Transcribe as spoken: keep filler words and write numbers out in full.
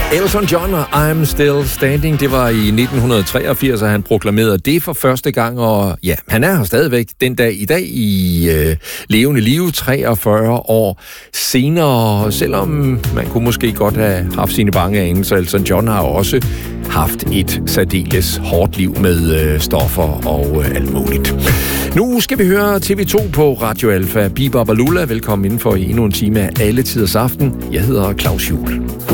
Elton John og I'm Still Standing, det var i nitten treogfirs, og han proklamerede det for første gang, og ja, han er her stadigvæk den dag i dag i øh, levende liv, treogfyrre år senere, selvom man kunne måske godt have haft sine bange anelser. Elton John har også haft et særdeles hårdt liv med øh, stoffer og øh, alt muligt. Nu skal vi høre T V to på Radio Alfa. Bieber og Lula, velkommen indenfor i endnu en time af Alle Tiders Aften. Jeg hedder Claus Juhl.